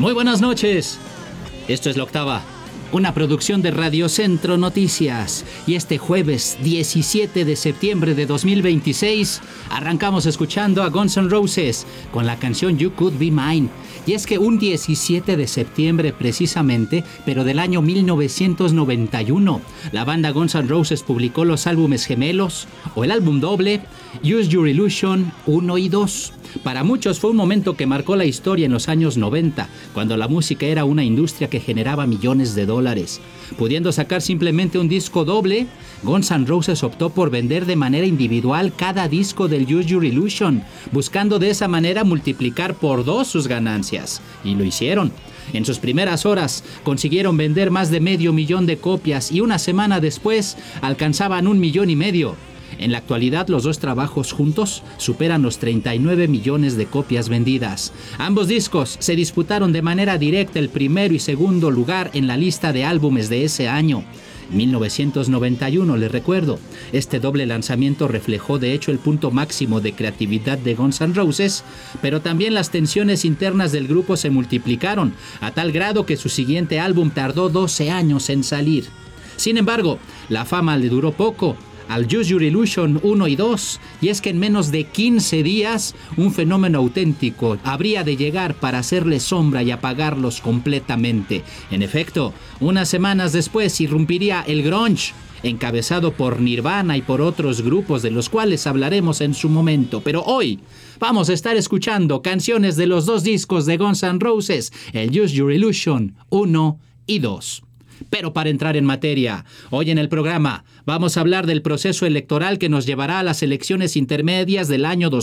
Muy buenas noches. Esto es La Octava, una producción de Radio Centro Noticias. Y este jueves 17 de septiembre de 2026 arrancamos escuchando a Guns N' Roses con la canción You Could Be Mine. Y es que un 17 de septiembre precisamente, pero del año 1991, la banda Guns N' Roses publicó los álbumes gemelos o el álbum doble Use Your Illusion 1 y 2. Para muchos fue un momento que marcó la historia en los años 90, cuando la música era una industria que generaba millones de dólares. Pudiendo sacar simplemente un disco doble, Guns N' Roses optó por vender de manera individual cada disco del Use Your Illusion, buscando de esa manera multiplicar por 2 sus ganancias. Y lo hicieron. En sus primeras horas consiguieron vender más de 500,000 de copias y una semana después alcanzaban 1,5 millones. En la actualidad, los dos trabajos juntos superan los 39 millones de copias vendidas. Ambos discos se disputaron de manera directa el primero y segundo lugar en la lista de álbumes de ese año. 1991, les recuerdo. Este doble lanzamiento reflejó de hecho el punto máximo de creatividad de Guns N' Roses, pero también las tensiones internas del grupo se multiplicaron, a tal grado que su siguiente álbum tardó 12 años en salir. Sin embargo, la fama le duró poco al Use Your Illusion 1 y 2, y es que en menos de 15 días un fenómeno auténtico habría de llegar para hacerle sombra y apagarlos completamente. En efecto, unas semanas después irrumpiría el grunge, encabezado por Nirvana y por otros grupos de los cuales hablaremos en su momento. Pero hoy vamos a estar escuchando canciones de los dos discos de Guns N' Roses, el Use Your Illusion 1 y 2. Pero para entrar en materia, hoy en el programa vamos a hablar del proceso electoral que nos llevará a las elecciones intermedias del año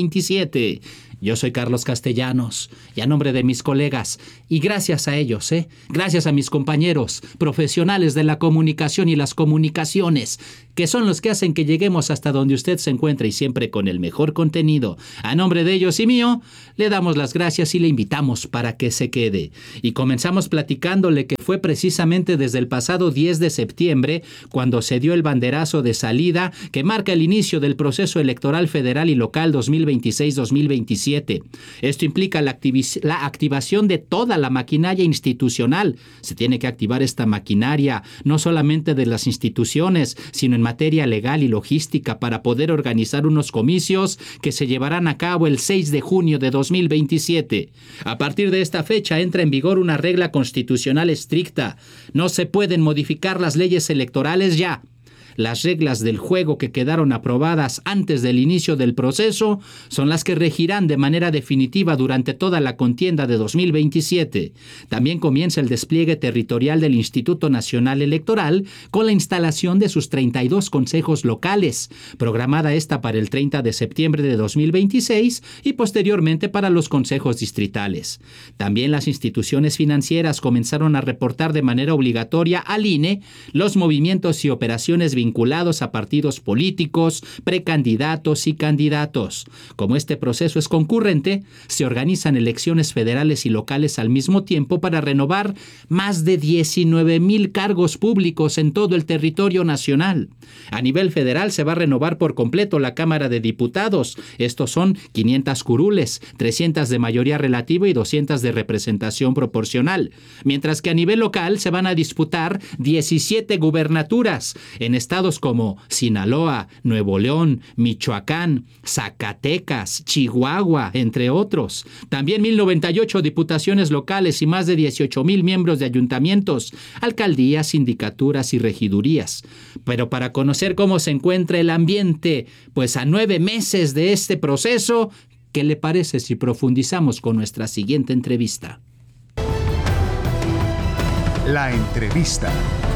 2027. Yo soy Carlos Castellanos y a nombre de mis colegas, y gracias a ellos, gracias a mis compañeros profesionales de la comunicación y las comunicaciones, que son los que hacen que lleguemos hasta donde usted se encuentra y siempre con el mejor contenido. A nombre de ellos y mío, le damos las gracias y le invitamos para que se quede. Y comenzamos platicándole que fue precisamente desde el pasado 10 de septiembre cuando se dio el banderazo de salida que marca el inicio del proceso electoral federal y local 2026-2027. Esto implica la activación de toda la maquinaria institucional. Se tiene que activar esta maquinaria, no solamente de las instituciones, sino en materia legal y logística para poder organizar unos comicios que se llevarán a cabo el 6 de junio de 2027. A partir de esta fecha entra en vigor una regla constitucional estricta. No se pueden modificar las leyes electorales ya. Las reglas del juego que quedaron aprobadas antes del inicio del proceso son las que regirán de manera definitiva durante toda la contienda de 2027. También comienza el despliegue territorial del Instituto Nacional Electoral con la instalación de sus 32 consejos locales, programada esta para el 30 de septiembre de 2026 y posteriormente para los consejos distritales. También las instituciones financieras comenzaron a reportar de manera obligatoria al INE los movimientos y operaciones vinculados a partidos políticos, precandidatos y candidatos. Como este proceso es concurrente, se organizan elecciones federales y locales al mismo tiempo para renovar más de 19,000 cargos públicos en todo el territorio nacional. A nivel federal se va a renovar por completo la Cámara de Diputados. Estos son 500 curules, 300 de mayoría relativa y 200 de representación proporcional. Mientras que a nivel local se van a disputar 17 gubernaturas en estados como Sinaloa, Nuevo León, Michoacán, Zacatecas, Chihuahua, entre otros. También 1,098 diputaciones locales y más de 18,000 miembros de ayuntamientos, alcaldías, sindicaturas y regidurías. Pero para conocer cómo se encuentra el ambiente, pues a 9 meses de este proceso, ¿qué le parece si profundizamos con nuestra siguiente entrevista? La entrevista.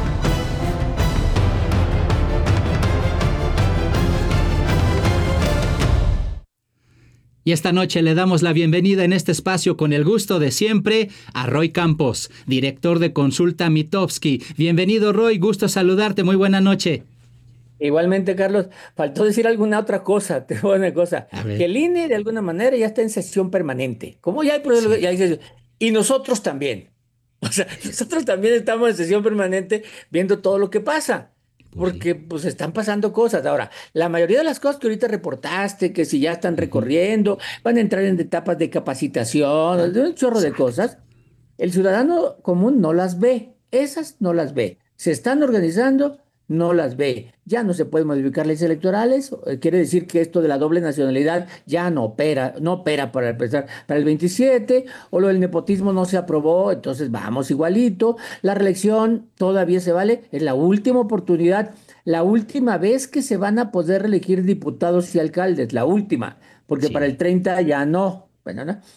Y esta noche le damos la bienvenida en este espacio con el gusto de siempre a Roy Campos, director de Consulta Mitofsky. Bienvenido, Roy, gusto saludarte, muy buena noche. Igualmente, Carlos, faltó decir alguna otra cosa, te digo una cosa, que el INE de alguna manera ya está en sesión permanente, como ya hay, sí. Ya hay sesión, y nosotros también, o sea, nosotros también estamos en sesión permanente viendo todo lo que pasa. Porque pues están pasando cosas. Ahora, la mayoría de las cosas que ahorita reportaste, que si ya están recorriendo, van a entrar en etapas de capacitación, un chorro de cosas. El ciudadano común no las ve, esas no las ve. Se están organizando, no las ve. Ya no se pueden modificar leyes electorales, quiere decir que esto de la doble nacionalidad ya no opera para empezar para el 27, o lo del nepotismo no se aprobó, entonces vamos igualito. La reelección todavía se vale, es la última oportunidad, la última vez que se van a poder reelegir diputados y alcaldes, la última, porque para el Sí, 30 ya no. Bueno, ¿no?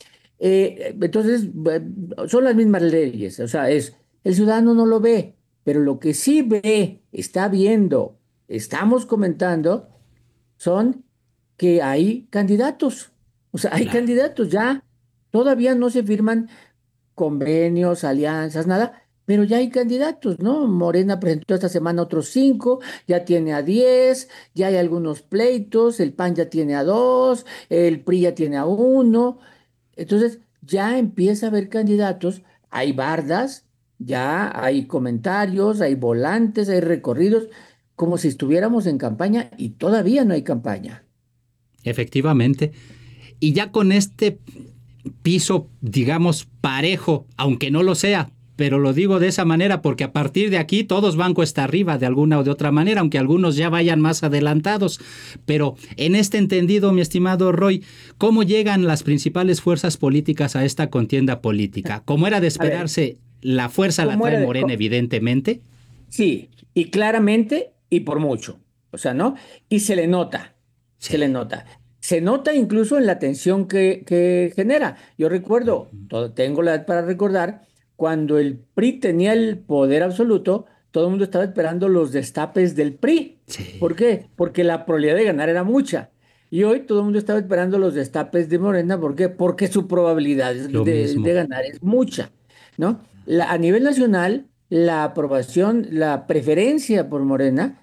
Entonces, son las mismas leyes, o sea, el ciudadano no lo ve, pero lo que sí ve, está viendo, estamos comentando, son que hay candidatos, o sea, hay claro. candidatos, ya todavía no se firman convenios, alianzas, nada, pero ya hay candidatos, ¿no? Morena presentó esta semana otros 5, ya tiene a 10, ya hay algunos pleitos, el PAN ya tiene a 2, el PRI ya tiene a 1. Entonces, ya empieza a haber candidatos, hay bardas, ya hay comentarios, hay volantes, hay recorridos, como si estuviéramos en campaña y todavía no hay campaña. Efectivamente. Y ya con este piso, digamos, parejo, aunque no lo sea, pero lo digo de esa manera porque a partir de aquí todos van cuesta arriba de alguna o de otra manera, aunque algunos ya vayan más adelantados. Pero en este entendido, mi estimado Roy, ¿cómo llegan las principales fuerzas políticas a esta contienda política? Como era de A ver, esperarse, la fuerza la ¿cómo trae era Morena, evidentemente. Sí, y claramente y por mucho, o sea, ¿no? Y se le nota, se le Sí. nota. Se nota incluso en la tensión que genera. Yo recuerdo, tengo la edad para recordar, cuando el PRI tenía el poder absoluto, todo el mundo estaba esperando los destapes del PRI. ¿Por Sí, qué? Porque la probabilidad de ganar era mucha. Y hoy todo el mundo estaba esperando los destapes de Morena. ¿Por qué? Porque su probabilidad lo de mismo. ganar es mucha, ¿no? A nivel nacional, la aprobación, la preferencia por Morena,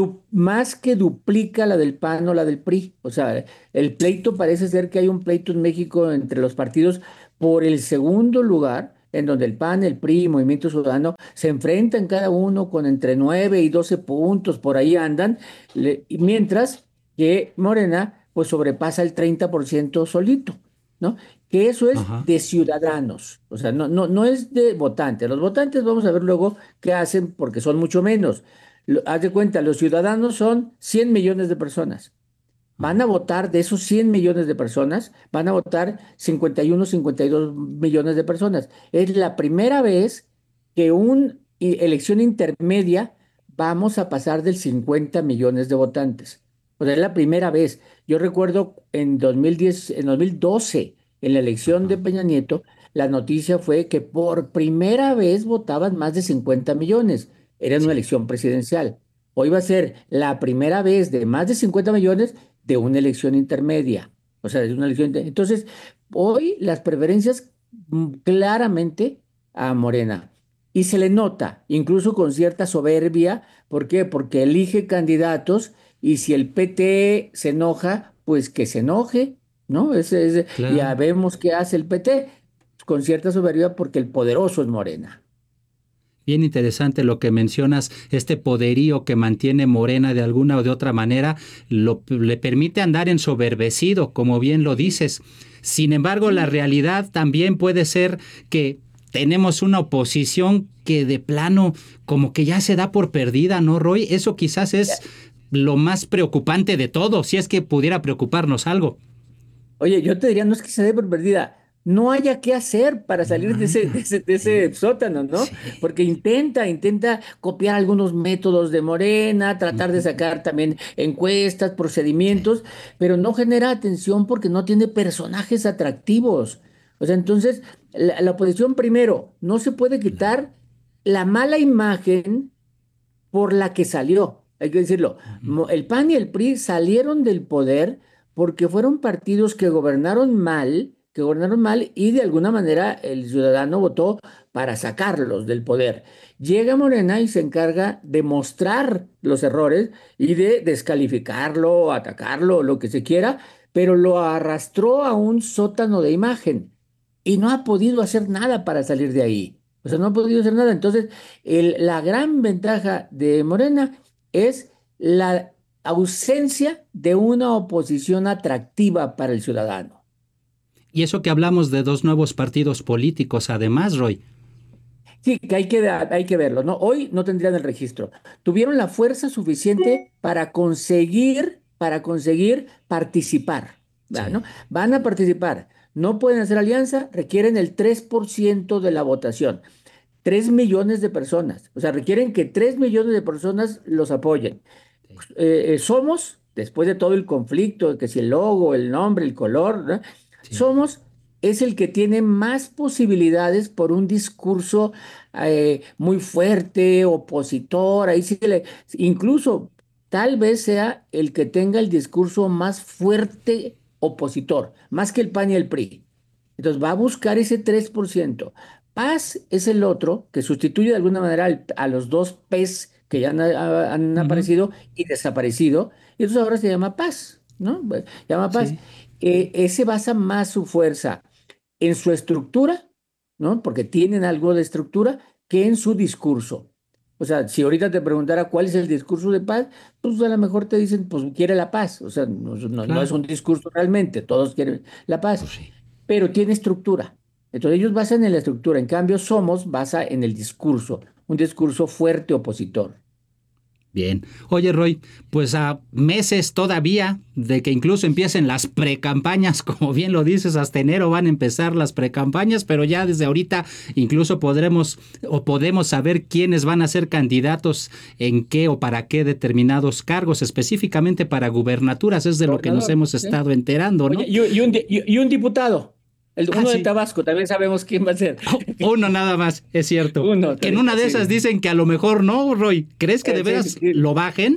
más que duplica la del PAN o la del PRI. O sea, el pleito parece ser que hay un pleito en México entre los partidos por el segundo lugar, en donde el PAN, el PRI y Movimiento Ciudadano se enfrentan cada uno con entre 9 y 12 puntos, por ahí andan, y mientras que Morena pues sobrepasa el 30% solito, ¿no? Que eso es Ajá. de ciudadanos, o sea, no es de votantes. Los votantes vamos a ver luego qué hacen porque son mucho menos. Haz de cuenta, los ciudadanos son 100 millones de personas. Van a votar de esos 100 millones de personas, van a votar 51, 52 millones de personas. Es la primera vez que una elección intermedia vamos a pasar del 50 millones de votantes. O sea, es la primera vez. Yo recuerdo en 2010, en 2012, en la elección de Ajá. Peña Nieto, la noticia fue que por primera vez votaban más de 50 millones. Era una Sí, elección presidencial. Hoy va a ser la primera vez de más de 50 millones de una elección intermedia. O sea, de una Entonces, hoy las preferencias claramente a Morena. Y se le nota, incluso con cierta soberbia. ¿Por qué? Porque elige candidatos y si el PT se enoja, pues que se enoje, ¿no? Ya claro. vemos qué hace el PT con cierta soberbia porque el poderoso es Morena. Bien interesante lo que mencionas, este poderío que mantiene Morena de alguna o de otra manera, le permite andar ensoberbecido, como bien lo dices. Sin embargo, la realidad también puede ser que tenemos una oposición que de plano como que ya se da por perdida, ¿no, Roy? Eso quizás es lo más preocupante de todo, si es que pudiera preocuparnos algo. Oye, yo te diría, no es que se dé por perdida, no haya qué hacer para No salir de ese, de haya. ese, de ese sótano, ¿no? Sí. Porque intenta copiar algunos métodos de Morena, tratar de Ujú. sacar también encuestas, Sí, procedimientos, pero no genera atención porque no tiene personajes atractivos. O sea, entonces, la oposición primero, no se puede claro. quitar la mala imagen por la que salió, hay que decirlo. Ujú. El PAN y el PRI salieron del poder porque fueron partidos que gobernaron mal y de alguna manera el ciudadano votó para sacarlos del poder. Llega Morena y se encarga de mostrar los errores y de descalificarlo, atacarlo, lo que se quiera, pero lo arrastró a un sótano de imagen y no ha podido hacer nada para salir de ahí. O sea, no ha podido hacer nada. Entonces, la gran ventaja de Morena es la ausencia de una oposición atractiva para el ciudadano. Y eso que hablamos de 2 nuevos partidos políticos, además, Roy. Sí, que hay que verlo, ¿no? Hoy no tendrían el registro. Tuvieron la fuerza suficiente para conseguir participar, ¿verdad? Sí. ¿No? Van a participar. No pueden hacer alianza, requieren el 3% de la votación. 3 millones de personas. O sea, requieren que 3 millones de personas los apoyen. Sí. Somos, después de todo el conflicto, que si el logo, el nombre, el color, ¿no? Sí. Somos es el que tiene más posibilidades por un discurso muy fuerte, opositor, ahí sí incluso tal vez sea el que tenga el discurso más fuerte opositor, más que el PAN y el PRI. Entonces va a buscar ese 3%. Paz es el otro que sustituye de alguna manera a los dos P's que ya han Ujú. aparecido y desaparecido. Y entonces ahora se llama Paz, ¿no? Se llama Paz. Sí. Ese basa más su fuerza en su estructura, ¿no? Porque tienen algo de estructura, que en su discurso. O sea, si ahorita te preguntara cuál es el discurso de paz, pues a lo mejor te dicen, pues quiere la paz. O sea, no es Claro. un discurso realmente, todos quieren la paz, Pues sí. pero tiene estructura. Entonces ellos basan en la estructura, en cambio Somos basa en el discurso, un discurso fuerte opositor. Bien. Oye, Roy, pues a meses todavía de que incluso empiecen las precampañas, como bien lo dices, hasta enero van a empezar las precampañas, pero ya desde ahorita incluso podemos saber quiénes van a ser candidatos en qué o para qué determinados cargos, específicamente para gubernaturas, es de lo que nos Gobernador, hemos ¿sí? estado enterando, Oye, ¿no? y un diputado, Ah, uno de sí. Tabasco, también sabemos quién va a ser. Uno nada más, es cierto. Uno, Que en una de esas sí. dicen que a lo mejor no, Roy. ¿Crees que de Sí, veras sí. lo bajen?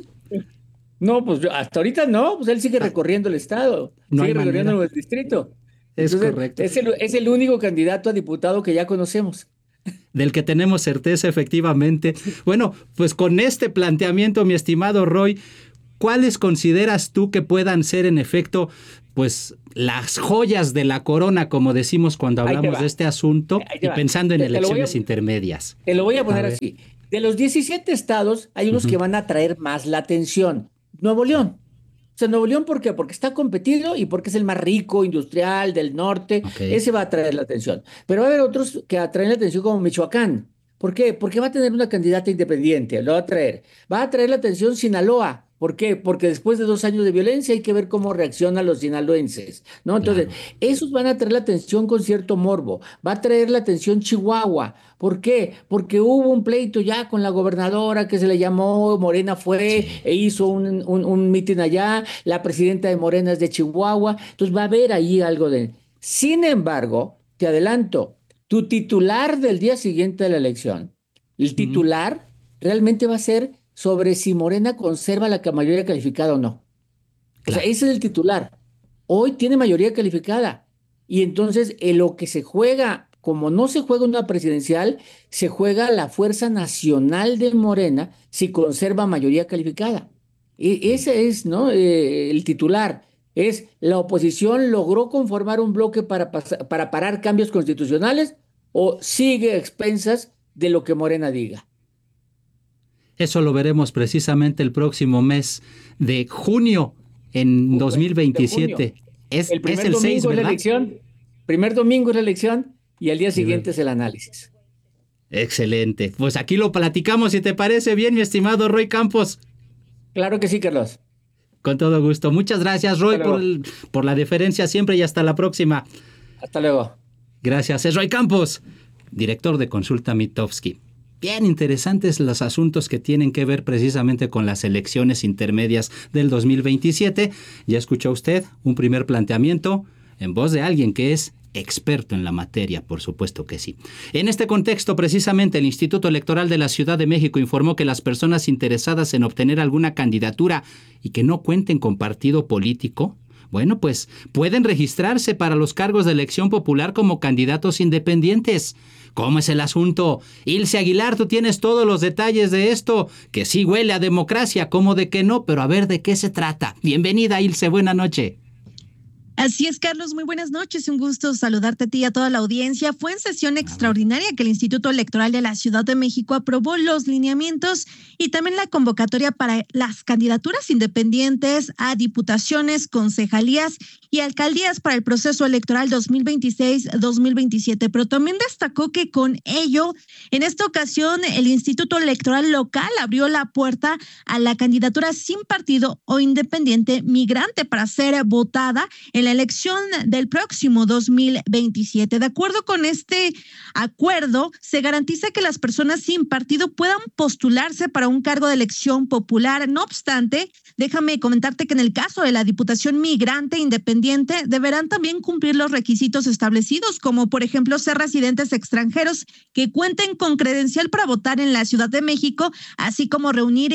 No, pues hasta ahorita no, pues él sigue Ah, recorriendo el estado, no hay sigue manera. recorriendo el distrito. Es Entonces, correcto. es el único candidato a diputado que ya conocemos. Del que tenemos certeza, efectivamente. Bueno, pues con este planteamiento, mi estimado Roy, ¿cuáles consideras tú que puedan ser en efecto, pues, las joyas de la corona, como decimos cuando Ahí te hablamos de va, este asunto, ahí te y va. pensando en Te lo voy elecciones a, intermedias? te lo voy a A poner ver. así. De los 17 estados, hay unos Ujú. que van a atraer más la atención. Nuevo Sí. León. O sea, Nuevo León, ¿por qué? Porque está competido y porque es el más rico, industrial del norte. Ok. Ese va a atraer la atención. Pero va a haber otros que atraen la atención como Michoacán. ¿Por qué? Porque va a tener una candidata independiente, lo va a traer. Va a atraer la atención Sinaloa. ¿Por qué? Porque después de 2 años de violencia hay que ver cómo reaccionan los sinaloenses, ¿no? Entonces, Claro. esos van a traer la atención con cierto morbo. Va a traer la atención Chihuahua. ¿Por qué? Porque hubo un pleito ya con la gobernadora que se le llamó, Morena fue Sí. e hizo un mitin allá, la presidenta de Morena es de Chihuahua, entonces va a haber ahí algo de... Sin embargo, te adelanto, tu titular del día siguiente de la elección, el Ujú. titular realmente va a ser sobre si Morena conserva la mayoría calificada o no. O sea, Claro. ese es el titular. Hoy tiene mayoría calificada. Y entonces, en lo que se juega, como no se juega una presidencial, se juega la fuerza nacional de Morena si conserva mayoría calificada. Ese es, ¿no? El titular. Es la oposición logró conformar un bloque para parar cambios constitucionales o sigue a expensas de lo que Morena diga. Eso lo veremos precisamente el próximo mes de junio en De junio. 2027. Es, El es primer el 6, domingo es la ¿verdad? elección, primer domingo es la elección y al día Y luego. siguiente es el análisis. Excelente. Pues aquí lo platicamos, si te parece bien, mi estimado Roy Campos. Claro que sí, Carlos. Con todo gusto. Muchas gracias, Hasta Roy, luego. por la deferencia siempre y hasta la próxima. Hasta luego. Gracias. Es Roy Campos, director de Consulta Mitofsky. Bien interesantes los asuntos que tienen que ver precisamente con las elecciones intermedias del 2027. Ya escuchó usted un primer planteamiento en voz de alguien que es experto en la materia, por supuesto que sí. En este contexto, precisamente, el Instituto Electoral de la Ciudad de México informó que las personas interesadas en obtener alguna candidatura y que no cuenten con partido político, bueno, pues pueden registrarse para los cargos de elección popular como candidatos independientes. ¿Cómo es el asunto? Ilse Aguilar, tú tienes todos los detalles de esto, que sí huele a democracia, como de que no, pero a ver de qué se trata. Bienvenida, Ilse, buena noche. Así es, Carlos, muy buenas noches, un gusto saludarte a ti y a toda la audiencia. Fue en sesión extraordinaria que el Instituto Electoral de la Ciudad de México aprobó los lineamientos y también la convocatoria para las candidaturas independientes a diputaciones, concejalías y alcaldías para el proceso electoral 2026-2027. Pero también destacó que con ello, en esta ocasión, el Instituto Electoral local abrió la puerta a la candidatura sin partido o independiente migrante para ser votada en la elección del próximo 2027. De acuerdo con este acuerdo, se garantiza que las personas sin partido puedan postularse para un cargo de elección popular. No obstante, déjame comentarte que en el caso de la Diputación Migrante Independiente deberán también cumplir los requisitos establecidos, como por ejemplo ser residentes extranjeros que cuenten con credencial para votar en la Ciudad de México, así como reunir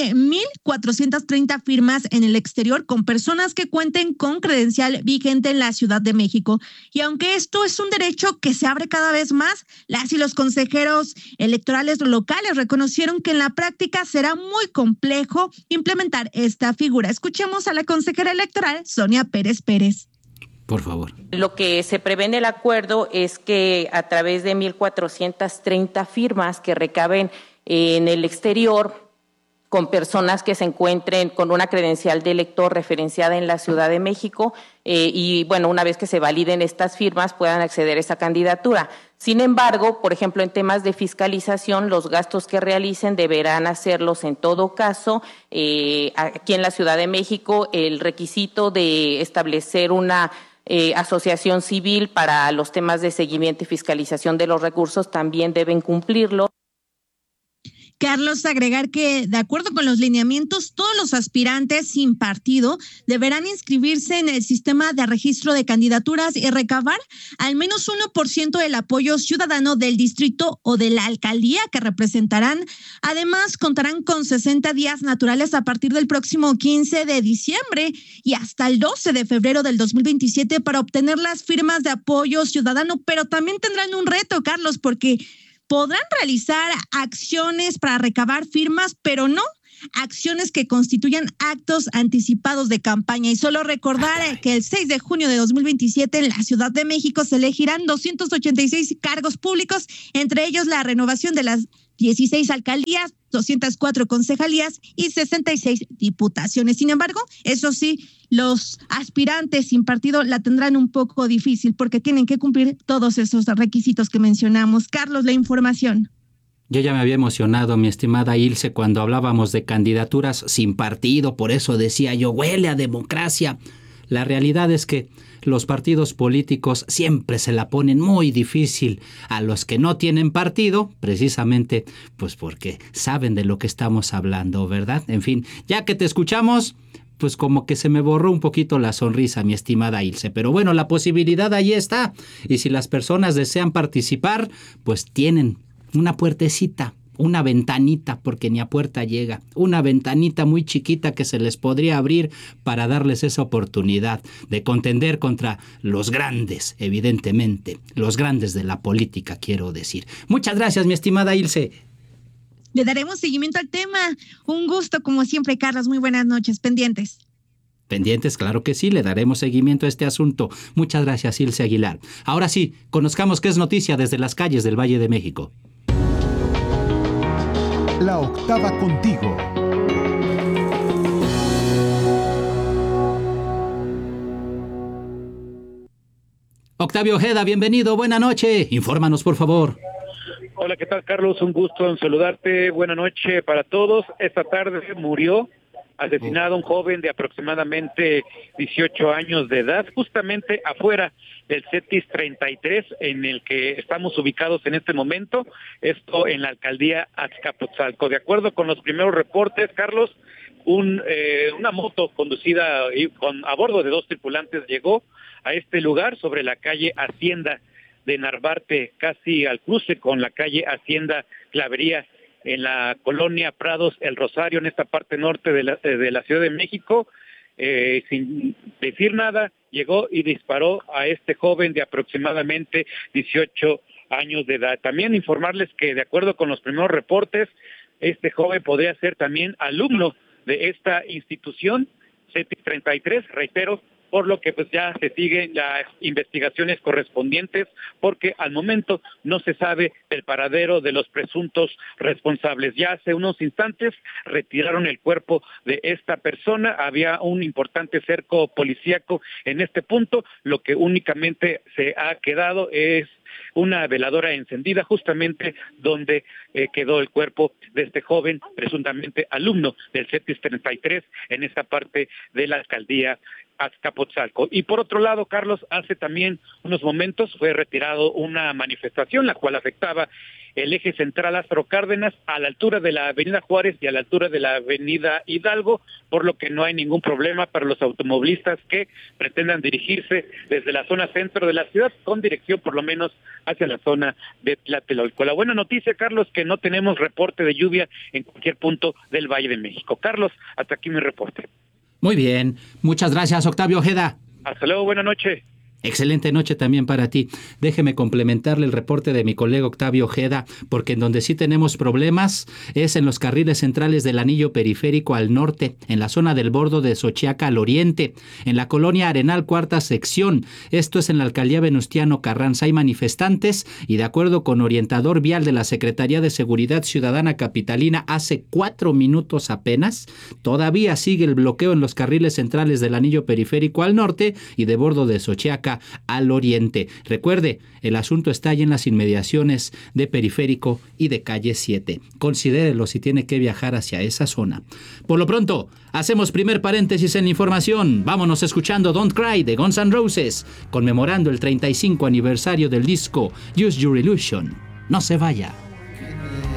1,430 firmas en el exterior con personas que cuenten con credencial vigente en la Ciudad de México. Y aunque esto es un derecho que se abre cada vez más, las y los consejeros electorales locales reconocieron que en la práctica será muy complejo implementar esta figura. Escuchemos a la consejera electoral, Sonia Pérez Pérez. Por favor. Lo que se prevé en el acuerdo es que a través de 1,430 firmas que recaben en el exterior, con personas que se encuentren con una credencial de elector referenciada en la Ciudad de México y, bueno, una vez que se validen estas firmas puedan acceder a esa candidatura. Sin embargo, por ejemplo, en temas de fiscalización, los gastos que realicen deberán hacerlos en todo caso aquí en la Ciudad de México. El requisito de establecer una asociación civil para los temas de seguimiento y fiscalización de los recursos también deben cumplirlo. Carlos, agregar que, de acuerdo con los lineamientos, todos los aspirantes sin partido deberán inscribirse en el sistema de registro de candidaturas y recabar al menos 1% del apoyo ciudadano del distrito o de la alcaldía que representarán. Además, contarán con 60 días naturales a partir del próximo 15 de diciembre y hasta el 12 de febrero del 2027 para obtener las firmas de apoyo ciudadano, pero también tendrán un reto, Carlos, porque podrán realizar acciones para recabar firmas, pero no acciones que constituyan actos anticipados de campaña. Y solo recordar que el 6 de junio de 2027 en la Ciudad de México se elegirán 286 cargos públicos, entre ellos la renovación de las 16 alcaldías, 204 concejalías y 66 diputaciones. Sin embargo, eso sí, los aspirantes sin partido la tendrán un poco difícil porque tienen que cumplir todos esos requisitos que mencionamos. Carlos, la información. Yo ya me había emocionado, mi estimada Ilse, cuando hablábamos de candidaturas sin partido, por eso decía yo, huele a democracia. La realidad es que los partidos políticos siempre se la ponen muy difícil a los que no tienen partido, precisamente pues porque saben de lo que estamos hablando, ¿verdad? En fin, ya que te escuchamos, pues como que se me borró un poquito la sonrisa, mi estimada Ilse. Pero bueno, la posibilidad ahí está. Y si las personas desean participar, pues tienen una puertecita, una ventanita, porque ni a puerta llega, una ventanita muy chiquita que se les podría abrir para darles esa oportunidad de contender contra los grandes, evidentemente, los grandes de la política, quiero decir. Muchas gracias, mi estimada Ilse. Le daremos seguimiento al tema. Un gusto, como siempre, Carlos. Muy buenas noches. Pendientes. Pendientes, claro que sí, le daremos seguimiento a este asunto. Muchas gracias, Ilse Aguilar. Ahora sí, conozcamos qué es noticia desde las calles del Valle de México. La octava contigo. Octavio Ojeda, bienvenido, buena noche. Infórmanos, por favor. Hola, ¿qué tal, Carlos? Un gusto en saludarte. Buena noche para todos. Esta tarde murió asesinado un joven de aproximadamente 18 años de edad, justamente afuera del CETIS 33, en el que estamos ubicados en este momento, esto en la alcaldía Azcapotzalco. De acuerdo con los primeros reportes, Carlos, una moto conducida a bordo de 2 tripulantes llegó a este lugar sobre la calle Hacienda de Narvarte, casi al cruce con la calle Hacienda Clavería, en la colonia Prados El Rosario, en esta parte norte de la Ciudad de México. Sin decir nada, llegó y disparó a este joven de aproximadamente 18 años de edad. También informarles que, de acuerdo con los primeros reportes, este joven podría ser también alumno de esta institución, CETIS 33, reitero, por lo que pues ya se siguen las investigaciones correspondientes, porque al momento no se sabe el paradero de los presuntos responsables. Ya hace unos instantes retiraron el cuerpo de esta persona, había un importante cerco policíaco en este punto, lo que únicamente se ha quedado es una veladora encendida justamente donde quedó el cuerpo de este joven, presuntamente alumno del CETIS 33, en esta parte de la alcaldía Azcapotzalco. Y por otro lado, Carlos, hace también unos momentos fue retirado una manifestación, la cual afectaba el eje central Lázaro Cárdenas a la altura de la avenida Juárez y a la altura de la avenida Hidalgo, por lo que no hay ningún problema para los automovilistas que pretendan dirigirse desde la zona centro de la ciudad con dirección por lo menos hacia la zona de Tlatelolco. La buena noticia, Carlos, que no tenemos reporte de lluvia en cualquier punto del Valle de México. Carlos, hasta aquí mi reporte. Muy bien, muchas gracias, Octavio Ojeda. Hasta luego, buena noche. Excelente noche también para ti. Déjeme complementarle el reporte de mi colega Octavio Ojeda, porque en donde sí tenemos problemas es en los carriles centrales del anillo periférico al norte, en la zona del bordo de Xochiaca al oriente, en la colonia Arenal cuarta sección. Esto es en la alcaldía Venustiano Carranza. Hay manifestantes y de acuerdo con orientador vial de la Secretaría de Seguridad Ciudadana Capitalina, hace 4 minutos apenas, todavía sigue el bloqueo en los carriles centrales del anillo periférico al norte y de bordo de Xochiaca al oriente. Recuerde, el asunto está allí en las inmediaciones de Periférico y de Calle 7. Considérelo si tiene que viajar hacia esa zona. Por lo pronto, hacemos primer paréntesis en la información. Vámonos escuchando Don't Cry de Guns N' Roses, conmemorando el 35 aniversario del disco Use Your Illusion. No se vaya.